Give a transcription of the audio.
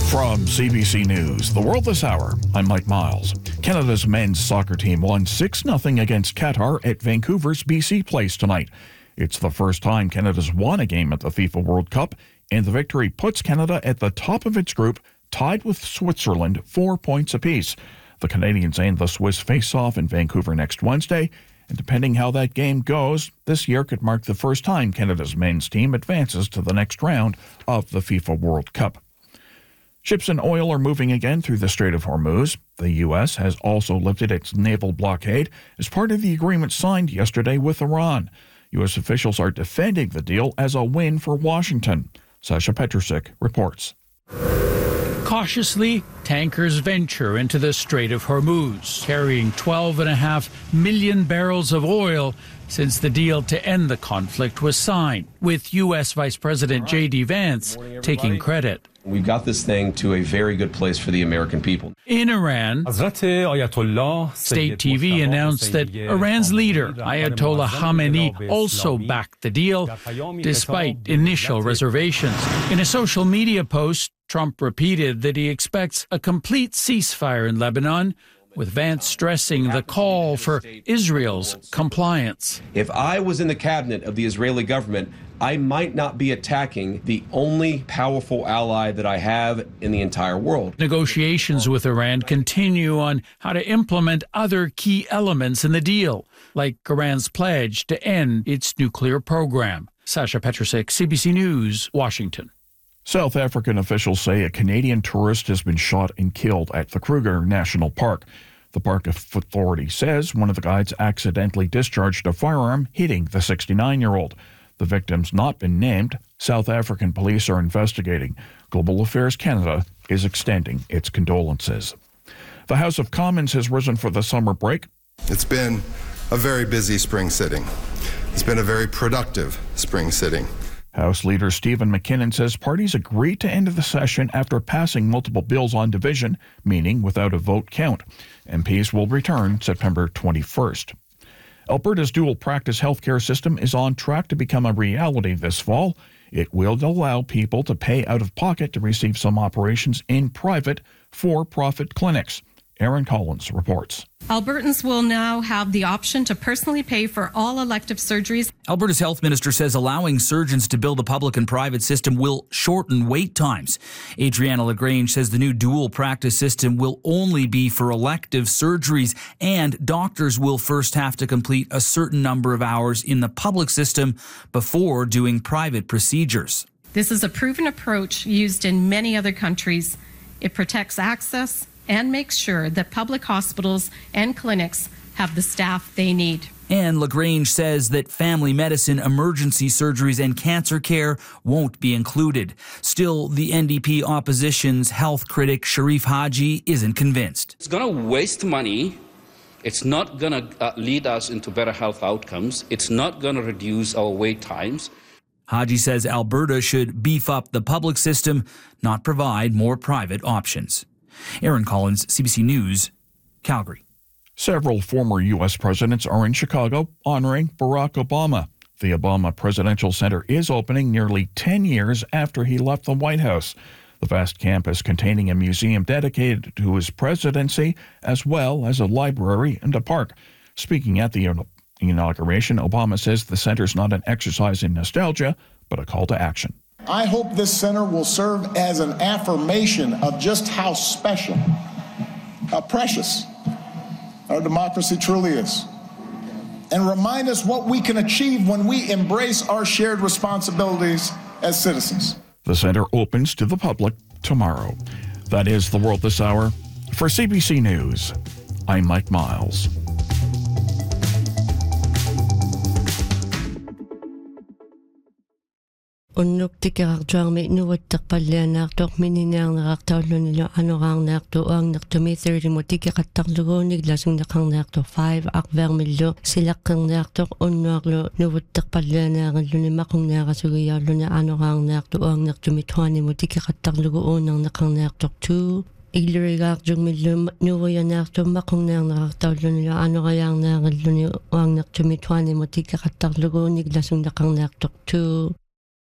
From CBC News, The World This Hour, I'm Mike Miles. Canada's men's soccer team won 6-0 against Qatar at Vancouver's BC Place tonight. It's the first time Canada's won a game at the FIFA World Cup, and the victory puts Canada at the top of its group, tied with Switzerland 4 points apiece. The Canadians and the Swiss face off in Vancouver next Wednesday, and depending how that game goes, this year could mark the first time Canada's men's team advances to the next round of the FIFA World Cup. Ships and oil are moving again through the Strait of Hormuz. The U.S. has also lifted its naval blockade as part of the agreement signed yesterday with Iran. U.S. officials are defending the deal as a win for Washington. Sasha Petrusik reports. Cautiously, tankers venture into the Strait of Hormuz, carrying 12.5 million barrels of oil since the deal to end the conflict was signed, with U.S. Vice President J.D. Vance taking credit. We've got this thing to a very good place for the American people. In Iran, State TV announced that Iran's leader, Ayatollah Khamenei, also backed the deal, despite initial reservations. In a social media post, Trump repeated that he expects a complete ceasefire in Lebanon, with Vance stressing the call for Israel's compliance. If I was in the cabinet of the Israeli government, I might not be attacking the only powerful ally that I have in the entire world. Negotiations with Iran continue on how to implement other key elements in the deal, like Iran's pledge to end its nuclear program. Sasha Petrusik, CBC News, Washington. South African officials say a Canadian tourist has been shot and killed at the Kruger National Park. The park authority says one of the guides accidentally discharged a firearm, hitting the 69-year-old. The victim's not been named. South African police are investigating. Global Affairs Canada is extending its condolences. The House of Commons has risen for the summer break. It's been a very busy spring sitting. It's been a very productive spring sitting. House Leader Stephen McKinnon says parties agreed to end the session after passing multiple bills on division, meaning without a vote count. MPs will return September 21st. Alberta's dual-practice healthcare system is on track to become a reality this fall. It will allow people to pay out of pocket to receive some operations in private, for-profit clinics. Aaron Collins reports. Albertans will now have the option to personally pay for all elective surgeries. Alberta's health minister says allowing surgeons to bill the public and private system will shorten wait times. Adriana LaGrange says the new dual practice system will only be for elective surgeries, and doctors will first have to complete a certain number of hours in the public system before doing private procedures. This is a proven approach used in many other countries. It protects access and makes sure that public hospitals and clinics have the staff they need. And LaGrange says that family medicine, emergency surgeries, and cancer care won't be included. Still, the NDP opposition's health critic Sharif Haji isn't convinced. It's going to waste money. It's not going to lead us into better health outcomes. It's not going to reduce our wait times. Haji says Alberta should beef up the public system, not provide more private options. Aaron Collins, CBC News, Calgary. Several former U.S. presidents are in Chicago honoring Barack Obama. The Obama Presidential Center is opening nearly 10 years after he left the White House. The vast campus containing a museum dedicated to his presidency, as well as a library and a park. Speaking at the inauguration, Obama says the center's not an exercise in nostalgia, but a call to action. I hope this center will serve as an affirmation of just how special, how precious our democracy truly is, and remind us what we can achieve when we embrace our shared responsibilities as citizens. The center opens to the public tomorrow. That is The World This Hour. For CBC News, I'm Mike Miles. Unnuk tikarartuang mi nuwattaqpallianaartuq mininiarnerartaulunilo anuqaarnaartu uangnertumi 30 mutikiqattarluguunik lasungneqarnaartu 5 aqvermillu silaqqernaartuq unnuarlu nuwattaqpallianaarilluni maqunnaarasugiyaarluni anuqaarnaartu uangnertumi 20 mutikiqattarlugu uunarneqarnaartuq 2 Iglurigaarjungmillum nuuyannaartum maqunnaarnerartaulunilo anuqayaarnaarilluni uangnertumi 20 mutikiqattarluguunik lasungneqarnaartuq 2